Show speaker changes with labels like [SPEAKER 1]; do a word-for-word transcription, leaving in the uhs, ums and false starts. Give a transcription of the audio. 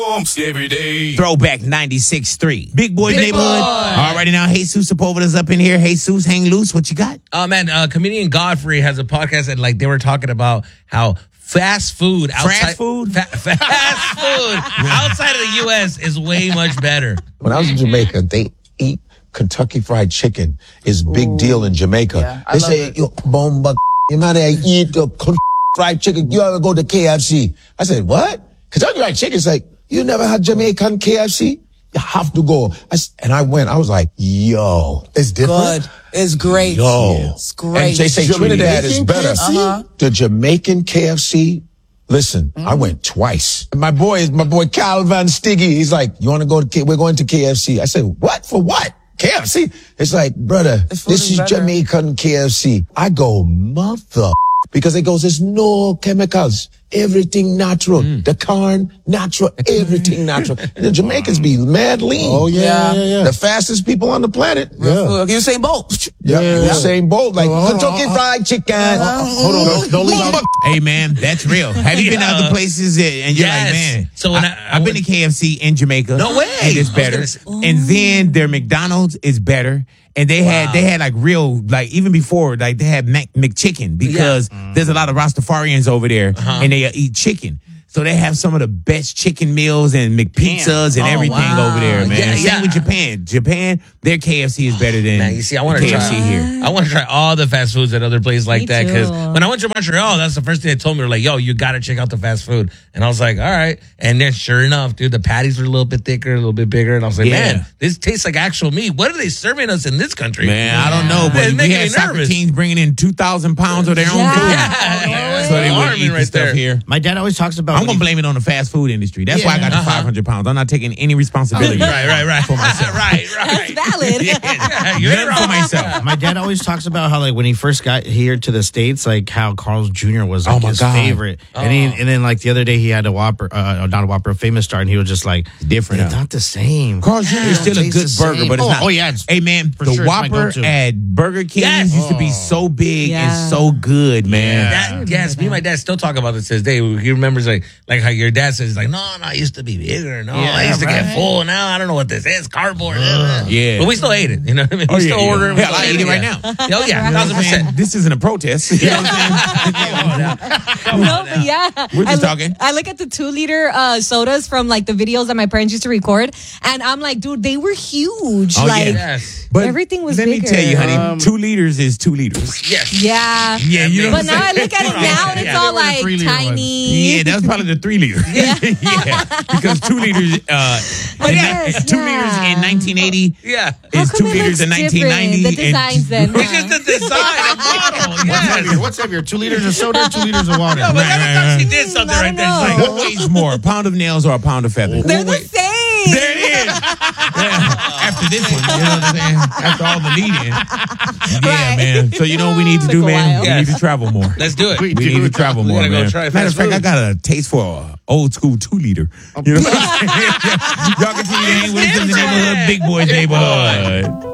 [SPEAKER 1] Every day.
[SPEAKER 2] Throwback ninety-six three. Big Boys
[SPEAKER 3] Big
[SPEAKER 2] Neighborhood.
[SPEAKER 3] Boy.
[SPEAKER 2] All righty now, Jesus Sepulveda's up in here. Jesus, hang loose. What you got?
[SPEAKER 3] Oh, man, uh, comedian Godfrey has a podcast that, like, they were talking about how fast food outside...
[SPEAKER 2] Fast food?
[SPEAKER 3] Fa- fast food outside of the U S is way much better.
[SPEAKER 4] When I was in Jamaica, they eat Kentucky Fried Chicken. It's a big deal in Jamaica.
[SPEAKER 5] Yeah, I
[SPEAKER 4] they
[SPEAKER 5] love
[SPEAKER 4] say,
[SPEAKER 5] it.
[SPEAKER 4] yo, bomba, you know, they eat the Kentucky Fried Chicken. You ever go to K F C? I said, what? Kentucky Fried Chicken is like, you never had Jamaican K F C? You have to go. I, and I went, I was like, yo, it's different.
[SPEAKER 5] Good. It's great.
[SPEAKER 4] Yo.
[SPEAKER 5] It's great.
[SPEAKER 4] And they say Trinidad is better.
[SPEAKER 5] Uh-huh.
[SPEAKER 4] The Jamaican K F C, listen,
[SPEAKER 5] Mm-hmm.
[SPEAKER 4] I went twice. My boy is my boy Calvin Stiggy. He's like, you want to go to K? We're going to K F C. I said, what? For what? K F C? It's like, brother,
[SPEAKER 5] This food
[SPEAKER 4] this
[SPEAKER 5] is
[SPEAKER 4] is
[SPEAKER 5] better.
[SPEAKER 4] Jamaican K F C. I go, mother, because it goes, there's no chemicals. Everything natural. The corn, natural. Everything natural. And the Jamaicans be mad lean.
[SPEAKER 6] Oh, yeah, yeah, yeah.
[SPEAKER 4] The fastest people on the planet.
[SPEAKER 5] Yeah. You say both.
[SPEAKER 4] Yeah,
[SPEAKER 6] Yeah.
[SPEAKER 4] the same boat, like
[SPEAKER 6] Oh,
[SPEAKER 4] Kentucky
[SPEAKER 6] oh, oh,
[SPEAKER 4] Fried Chicken.
[SPEAKER 6] Hold on, don't, don't leave out.
[SPEAKER 2] Hey, man, that's real. Have you been to
[SPEAKER 3] Yeah.
[SPEAKER 2] other places and you're
[SPEAKER 3] Yes.
[SPEAKER 2] like, man,
[SPEAKER 3] So when
[SPEAKER 2] I,
[SPEAKER 3] I-
[SPEAKER 2] I've been to K F C in Jamaica.
[SPEAKER 3] No way.
[SPEAKER 2] And it's
[SPEAKER 3] I was
[SPEAKER 2] better.
[SPEAKER 3] gonna say-
[SPEAKER 2] And then their McDonald's is better. And they had
[SPEAKER 3] Wow.
[SPEAKER 2] they had like real, like even before, like they had Mac, McChicken because there's a lot of Rastafarians over there and they uh, eat chicken. So they have some of the best chicken meals and McPizzas and
[SPEAKER 3] Oh,
[SPEAKER 2] everything
[SPEAKER 3] wow.
[SPEAKER 2] over there, man.
[SPEAKER 3] Yeah,
[SPEAKER 2] Same
[SPEAKER 3] yeah.
[SPEAKER 2] with Japan. Japan, their K F C is better than
[SPEAKER 3] Man, you see, I want to
[SPEAKER 2] K F
[SPEAKER 3] try
[SPEAKER 2] C here.
[SPEAKER 3] I want to try all the fast foods at other places like
[SPEAKER 7] Me
[SPEAKER 3] that because
[SPEAKER 7] too.
[SPEAKER 3] when I went to Montreal, that's the first thing they told me. They were like, "Yo, you got to check out the fast food," and I was like, "All right." And then, sure enough, dude, the patties were a little bit thicker, a little bit bigger, and I was like,
[SPEAKER 2] Yeah.
[SPEAKER 3] "Man, this tastes like actual meat. What are they serving us in this country?"
[SPEAKER 2] Man, I don't know, but
[SPEAKER 3] It's
[SPEAKER 2] we
[SPEAKER 3] making
[SPEAKER 2] had
[SPEAKER 3] me
[SPEAKER 2] soccer
[SPEAKER 3] nervous.
[SPEAKER 2] teams bringing in two thousand pounds of their own
[SPEAKER 7] Yeah.
[SPEAKER 2] food.
[SPEAKER 3] Yeah.
[SPEAKER 2] So they would
[SPEAKER 3] Alarming
[SPEAKER 2] eat the
[SPEAKER 3] right
[SPEAKER 2] stuff
[SPEAKER 3] there.
[SPEAKER 2] here.
[SPEAKER 6] My dad always talks about.
[SPEAKER 2] I'm
[SPEAKER 6] when
[SPEAKER 2] gonna
[SPEAKER 6] he-
[SPEAKER 2] blame it on the fast food industry. That's why I got the
[SPEAKER 3] Uh-huh.
[SPEAKER 2] five hundred pounds. I'm not taking any responsibility.
[SPEAKER 3] Right, right, right. For myself. right, right.
[SPEAKER 7] That's valid.
[SPEAKER 3] Yeah, you're
[SPEAKER 2] None for
[SPEAKER 3] wrong.
[SPEAKER 2] myself.
[SPEAKER 6] My dad always talks about how, like, when he first got here to the States, like how Carl's Junior was like
[SPEAKER 2] Oh, my
[SPEAKER 6] his
[SPEAKER 2] God.
[SPEAKER 6] favorite, and he, and then like the other day he had a Whopper, uh, not a Whopper, a Famous Star, and he was just like,
[SPEAKER 2] Different,
[SPEAKER 6] It's
[SPEAKER 2] huh?
[SPEAKER 6] not the same.
[SPEAKER 2] Carl's Junior is still a
[SPEAKER 6] Tastes
[SPEAKER 2] good
[SPEAKER 6] the
[SPEAKER 2] burger,
[SPEAKER 6] same.
[SPEAKER 2] but it's
[SPEAKER 6] oh,
[SPEAKER 2] not.
[SPEAKER 6] Oh yeah, it's,
[SPEAKER 2] Hey man,
[SPEAKER 6] for
[SPEAKER 2] the
[SPEAKER 6] sure it's my
[SPEAKER 2] Whopper
[SPEAKER 6] go-to.
[SPEAKER 2] at Burger King
[SPEAKER 3] Yes.
[SPEAKER 2] used to be so big
[SPEAKER 7] Yeah.
[SPEAKER 2] and so good, man.
[SPEAKER 3] That, yes, me and my dad still talk about this to this day. He remembers like like how your dad says like, no, no, I used to be bigger. No,
[SPEAKER 6] Yeah,
[SPEAKER 3] I used to
[SPEAKER 6] right.
[SPEAKER 3] get full. Now I don't know what this is. Cardboard.
[SPEAKER 2] Yeah.
[SPEAKER 3] But we still ate it. You know what I mean?
[SPEAKER 2] Oh,
[SPEAKER 3] we
[SPEAKER 2] yeah,
[SPEAKER 3] still
[SPEAKER 2] yeah.
[SPEAKER 3] order it. We
[SPEAKER 2] Hell,
[SPEAKER 3] still
[SPEAKER 2] I eat it right
[SPEAKER 3] yeah.
[SPEAKER 2] now.
[SPEAKER 3] Oh yeah,
[SPEAKER 2] You know
[SPEAKER 3] thousand
[SPEAKER 2] what I'm saying?
[SPEAKER 3] percent.
[SPEAKER 2] This isn't a protest. You know what I'm saying?
[SPEAKER 7] No, but yeah.
[SPEAKER 2] We're just
[SPEAKER 7] I look,
[SPEAKER 2] talking.
[SPEAKER 7] I look at the two liter uh, sodas from like the videos that my parents used to record, and I'm like, dude, they were huge.
[SPEAKER 2] Oh,
[SPEAKER 7] like,
[SPEAKER 2] yeah.
[SPEAKER 3] Yes.
[SPEAKER 2] But
[SPEAKER 7] Everything was
[SPEAKER 2] let me
[SPEAKER 7] bigger.
[SPEAKER 2] tell you, honey,
[SPEAKER 6] Um,
[SPEAKER 2] two liters is two liters.
[SPEAKER 3] Yes.
[SPEAKER 7] yeah.
[SPEAKER 2] Yeah, you know
[SPEAKER 7] But
[SPEAKER 2] what
[SPEAKER 7] now I
[SPEAKER 2] I'm saying?
[SPEAKER 7] look at it now, and it's
[SPEAKER 3] Yeah.
[SPEAKER 7] all
[SPEAKER 6] They were the
[SPEAKER 7] like
[SPEAKER 6] three-liter ones.
[SPEAKER 7] tiny.
[SPEAKER 2] Yeah, that's probably the three liter. Yeah, because two liters, uh, in
[SPEAKER 7] yes,
[SPEAKER 2] ni- two
[SPEAKER 7] yeah.
[SPEAKER 2] liters in nineteen eighty
[SPEAKER 3] Yeah.
[SPEAKER 7] How
[SPEAKER 2] is
[SPEAKER 7] come
[SPEAKER 2] two
[SPEAKER 7] it
[SPEAKER 2] liters
[SPEAKER 7] looks
[SPEAKER 2] in nineteen ninety.
[SPEAKER 7] different? The designs then.
[SPEAKER 3] It's just the design of bottle.
[SPEAKER 6] What's
[SPEAKER 3] Yes.
[SPEAKER 6] heavier? What's heavier? Two liters of soda, or two liters of water.
[SPEAKER 3] No, but
[SPEAKER 2] Right,
[SPEAKER 3] that
[SPEAKER 2] right,
[SPEAKER 3] actually
[SPEAKER 2] right.
[SPEAKER 3] did something
[SPEAKER 7] I
[SPEAKER 3] right there.
[SPEAKER 7] don't
[SPEAKER 3] It's
[SPEAKER 7] know.
[SPEAKER 3] like,
[SPEAKER 2] What weighs more, a pound of nails or a pound of feathers?
[SPEAKER 7] They're the same.
[SPEAKER 2] There it is. Yeah. After this one, you know what I'm saying? After all the lead-in. Yeah,
[SPEAKER 7] Right.
[SPEAKER 2] man. So you know what we need to
[SPEAKER 7] Took
[SPEAKER 2] do,
[SPEAKER 7] a
[SPEAKER 2] man?
[SPEAKER 7] while.
[SPEAKER 2] We
[SPEAKER 3] Yes.
[SPEAKER 2] need to travel more.
[SPEAKER 3] let's do it.
[SPEAKER 2] We need to travel
[SPEAKER 3] We
[SPEAKER 2] more,
[SPEAKER 3] gotta go
[SPEAKER 2] man.
[SPEAKER 3] try
[SPEAKER 2] Matter of
[SPEAKER 3] fast
[SPEAKER 2] fact, I
[SPEAKER 3] food.
[SPEAKER 2] got a taste for a old school two liter. You know what I'm saying? Y'all continue to hang with us in the neighborhood, Big Boys neighborhood.